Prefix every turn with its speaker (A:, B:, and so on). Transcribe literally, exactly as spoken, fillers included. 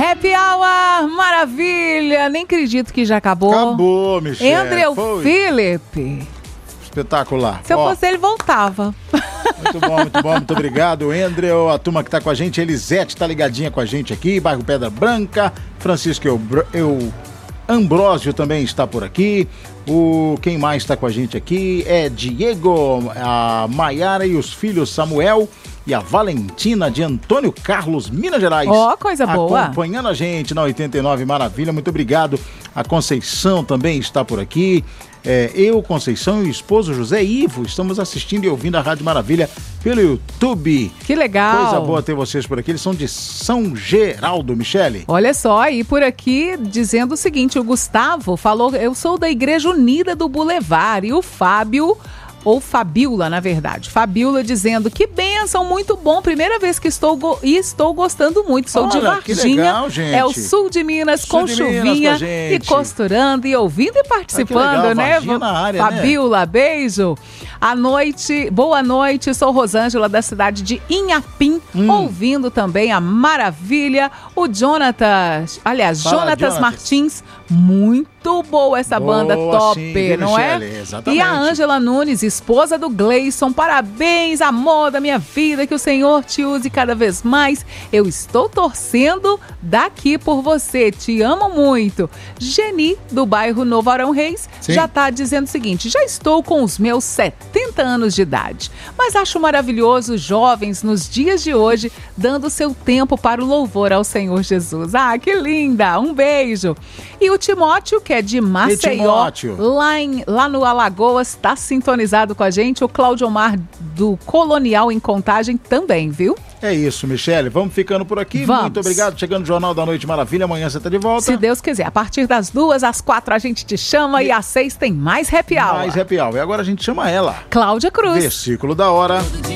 A: Happy Hour, maravilha! Nem acredito que já acabou.
B: Acabou, Michele.
A: Andrew
B: Foi.
A: Philip.
B: Espetacular.
A: Se eu
B: Ó,
A: fosse ele, voltava.
B: Muito bom, muito bom, muito obrigado, Andrew. A turma que tá com a gente, Elisete tá ligadinha com a gente aqui, bairro Pedra Branca. Francisco Eu, Eu Ambrósio também está por aqui. O quem mais está com a gente aqui é Diego, a Maiara e os filhos Samuel e a Valentina de Antônio Carlos, Minas Gerais.
A: Ó, oh, coisa boa.
B: Acompanhando a gente na oitenta e nove, maravilha, muito obrigado. A Conceição também está por aqui. É, eu, Conceição e o esposo José Ivo estamos assistindo e ouvindo a Rádio Maravilha pelo YouTube.
A: Que legal.
B: Coisa boa ter vocês por aqui. Eles são de São Geraldo, Michele.
A: Olha só, e por aqui dizendo o seguinte, o Gustavo falou, eu sou da Igreja Unida do Boulevard, e o Fábio... ou Fabiola, na verdade. Fabiola dizendo, que bênção, muito bom, primeira vez que estou go- e estou gostando muito. Sou
B: Olha,
A: de Varginha,
B: que legal, gente.
A: é o sul de Minas,
B: Sul
A: com
B: de Minas
A: chuvinha
B: com a gente.
A: e costurando e ouvindo e participando,
B: Ah, que legal,
A: né?
B: Varginha na área,
A: Fabiola,
B: né?
A: Beijo. À noite, boa noite, sou Rosângela da cidade de Inhapim,
B: Hum.
A: ouvindo também a maravilha, o Jonatas, aliás,
B: Fala,
A: Jonatas
B: Jonatas.
A: Martins, muito boa essa
B: Boa,
A: banda top,
B: sim, viu,
A: não é?
B: Michele? Exatamente.
A: E a Ângela Nunes, esposa do Gleison, parabéns, amor da minha vida, que o Senhor te use cada vez mais. Eu estou torcendo daqui por você, te amo muito. Geni, do bairro Novo Arão Reis,
B: Sim.
A: já está dizendo o seguinte, já estou com os meus setenta anos de idade, mas acho maravilhoso os jovens nos dias de hoje dando seu tempo para o louvor ao Senhor Jesus. Ah, que linda, um beijo. E o Timóteo, que é de Maceió,
B: Timóteo?
A: lá, em, lá no Alagoas, está sintonizado com a gente. O Cláudio Omar do Colonial em Contagem também, viu?
B: É isso, Michele. Vamos ficando por aqui.
A: Vamos.
B: Muito obrigado. Chegando o Jornal da Noite Maravilha. Amanhã você tá de volta.
A: Se Deus quiser. A partir das duas às quatro a gente te chama e, e às seis tem mais Happy Hour.
B: Mais Happy Hour. E agora a gente chama ela.
A: Cláudia Cruz.
B: Versículo da hora.